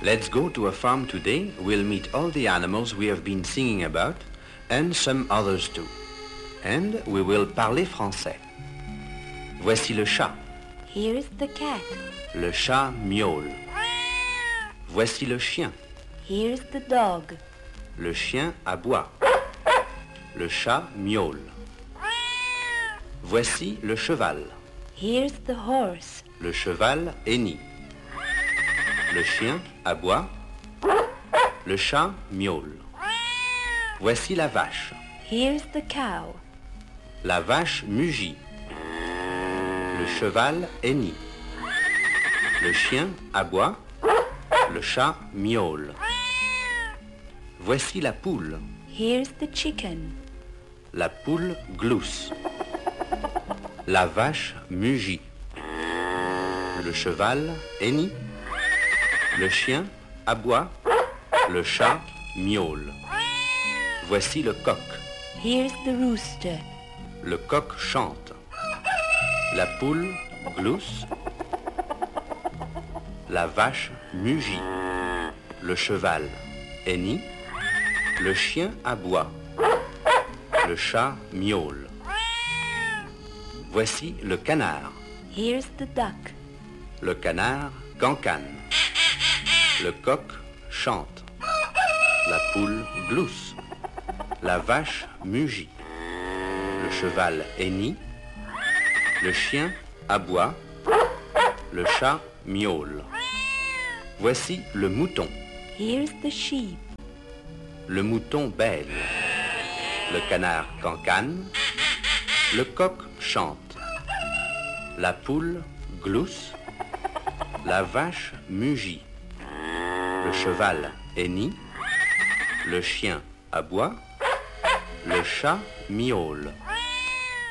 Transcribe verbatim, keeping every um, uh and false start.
Let's go to a farm today. We'll meet all the animals we have been singing about and some others too. And we will parler français. Voici le chat. Here's the cat. Le chat miaule. Voici le chien. Here's the dog. Le chien aboie. Le chat miaule. Voici le cheval. Here's the horse. Le cheval hennit. Le chien aboie. Le chat miaule. Voici la vache. Here's the cow. La vache mugit. Le cheval hennit. Le chien aboie. Le chat miaule. Voici la poule. Here's the chicken. La poule glousse. La vache mugit. Le cheval hennit. Le chien aboie. Le chat miaule. Voici le coq. Here's the rooster. Le coq chante. La poule glousse. La vache mugit. Le cheval hennit. Le chien aboie. Le chat miaule. Voici le canard. Here's the duck. Le canard cancane. Le coq chante. La poule glousse. La vache mugit. Le cheval hennit. Le chien aboie. Le chat miaule. Voici le mouton. Here's the sheep. Le mouton bêle. Le canard cancane. Le coq chante. La poule glousse. La vache mugit. Le cheval hennit. Le chien aboie. Le chat miaule.